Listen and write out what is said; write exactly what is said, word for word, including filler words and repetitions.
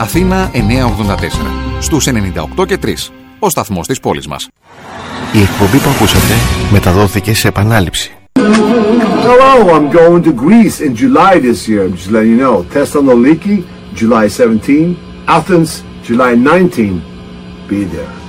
Αθήνα εννιακόσια ογδόντα τέσσερα. Στους ενενήντα οκτώ και τρία. Ο σταθμός της πόλης μας. Η εκπομπή που ακούσατε μεταδόθηκε σε επανάληψη. Hello, I'm going to Greece in July this year. I'm just letting you know. Thessaloniki, July seventeenth. Athens, July nineteenth. Be there.